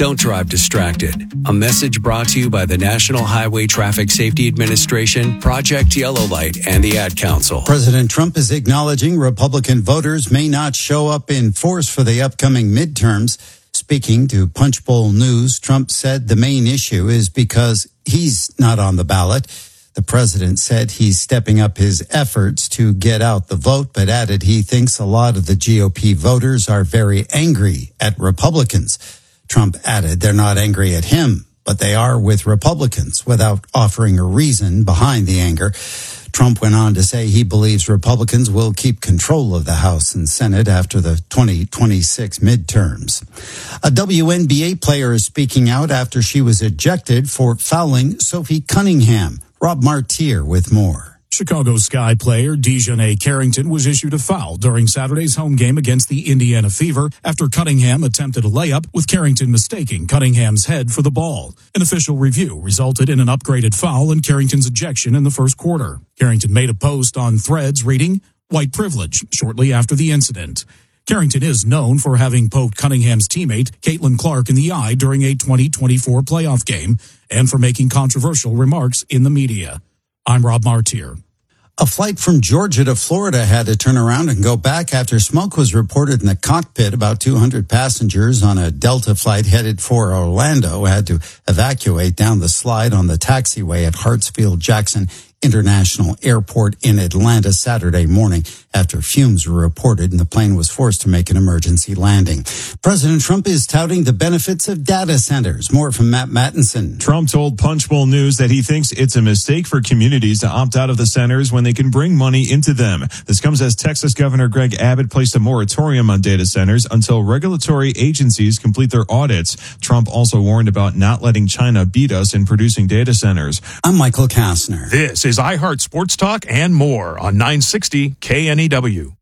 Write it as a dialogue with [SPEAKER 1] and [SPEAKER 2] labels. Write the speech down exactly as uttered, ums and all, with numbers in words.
[SPEAKER 1] Don't drive distracted. A message brought to you by the National Highway Traffic Safety Administration, Project Yellow Light, and the Ad Council.
[SPEAKER 2] President Trump is acknowledging Republican voters may not show up in force for the upcoming midterms. Speaking to Punchbowl News, Trump said the main issue is because he's not on the ballot. The president said he's stepping up his efforts to get out the vote, but added he thinks a lot of the G O P voters are very angry at Republicans. Trump added they're not angry at him, but they are with Republicans, without offering a reason behind the anger. Trump went on to say he believes Republicans will keep control of the House and Senate after the twenty twenty-six midterms. A W N B A player is speaking out after she was ejected for fouling Sophie Cunningham. Rob Martier with more.
[SPEAKER 3] Chicago Sky player Dejanay Carrington was issued a foul during Saturday's home game against the Indiana Fever after Cunningham attempted a layup, with Carrington mistaking Cunningham's head for the ball. An official review resulted in an upgraded foul and Carrington's ejection in the first quarter. Carrington made a post on Threads reading, "White privilege," shortly after the incident. Carrington is known for having poked Cunningham's teammate Caitlin Clark in the eye during a twenty twenty-four playoff game and for making controversial remarks in the media. I'm Rob Martier.
[SPEAKER 2] A flight from Georgia to Florida had to turn around and go back after smoke was reported in the cockpit. About two hundred passengers on a Delta flight headed for Orlando had to evacuate down the slide on the taxiway at Hartsfield-Jackson International Airport in Atlanta Saturday morning after fumes were reported and the plane was forced to make an emergency landing. President Trump is touting the benefits of data centers. More from Matt Mattinson.
[SPEAKER 4] Trump told Punchbowl News that he thinks it's a mistake for communities to opt out of the centers when they can bring money into them. This comes as Texas Governor Greg Abbott placed a moratorium on data centers until regulatory agencies complete their audits. Trump also warned about not letting China beat us in producing data centers.
[SPEAKER 2] I'm Michael Kastner.
[SPEAKER 5] This is iHeart Sports Talk and more on nine sixty K N E W.